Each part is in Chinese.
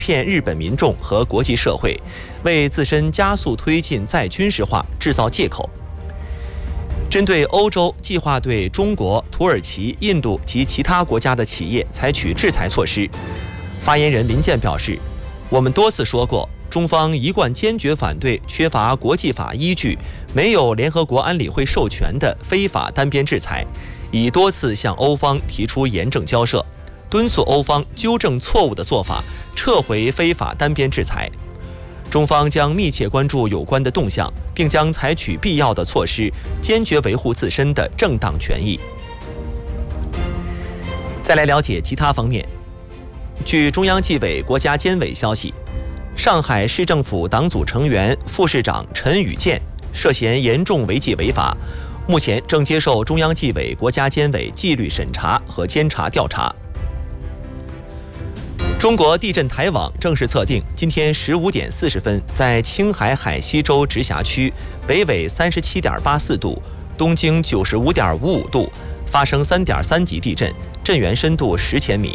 骗日本民众和国际社会，为自身加速推进再军事化制造借口。针对欧洲计划对中国、土耳其、印度及其他国家的企业采取制裁措施，发言人林健表示，我们多次说过，中方一贯坚决反对缺乏国际法依据、没有联合国安理会授权的非法单边制裁，已多次向欧方提出严正交涉，敦促欧方纠正错误的做法，撤回非法单边制裁。中方将密切关注有关的动向，并将采取必要的措施，坚决维护自身的正当权益。再来了解其他方面。据中央纪委国家监委消息，上海市政府党组成员、副市长陈宇健涉嫌严重违纪违法，目前正接受中央纪委国家监委纪律审查和监察调查。中国地震台网正式测定，今天15点40分，在青海海西州直辖区北纬37.84度、东经95.55度发生3.3级地震，震源深度10千米。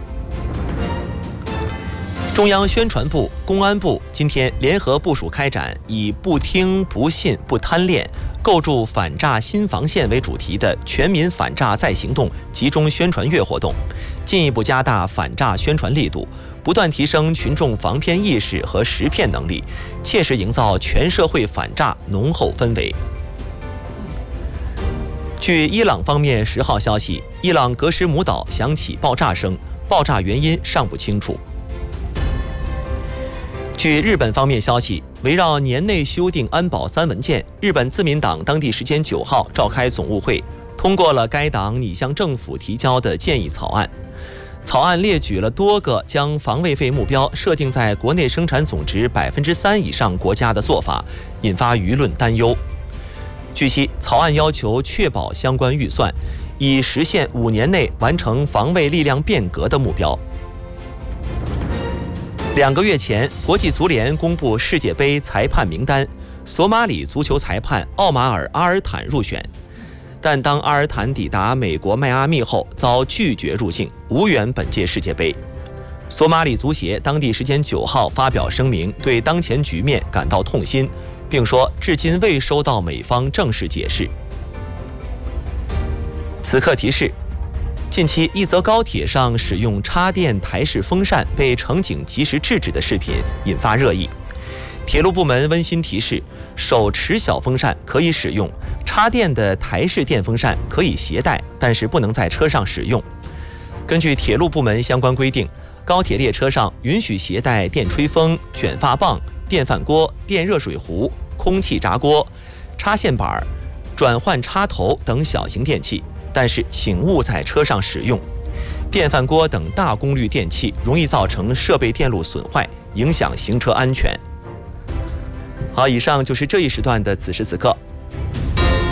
中央宣传部、公安部今天联合部署开展以“不听、不信、不贪恋，构筑反诈新防线”为主题的全民反诈再行动集中宣传月活动，进一步加大反诈宣传力度，不断提升群众防骗意识和识骗能力，切实营造全社会反诈浓厚氛围。据伊朗方面10号消息，伊朗格什姆岛响起爆炸声，爆炸原因尚不清楚。据日本方面消息，围绕年内修订安保3文件，日本自民党当地时间9号召开总务会，通过了该党拟向政府提交的建议草案。草案列举了多个将防卫费目标设定在国内生产总值3%以上国家的做法，引发舆论担忧。据悉，草案要求确保相关预算，以实现5年内完成防卫力量变革的目标。2个月前，国际足联公布世界杯裁判名单，索马里足球裁判奥马尔·阿尔坦入选，但当阿尔坦抵达美国迈阿密后，遭拒绝入境，无缘本届世界杯。索马里足协当地时间9号发表声明，对当前局面感到痛心，并说至今未收到美方正式解释。此刻提示：近期一则高铁上使用插电台式风扇被乘警及时制止的视频引发热议。铁路部门温馨提示，手持小风扇可以使用，插电的台式电风扇可以携带，但是不能在车上使用。根据铁路部门相关规定，高铁列车上允许携带电吹风、卷发棒、电饭锅、电热水壶、空气炸锅、插线板、转换插头等小型电器，但是请勿在车上使用。电饭锅等大功率电器容易造成设备电路损坏，影响行车安全。好，以上就是这一时段的此时此刻。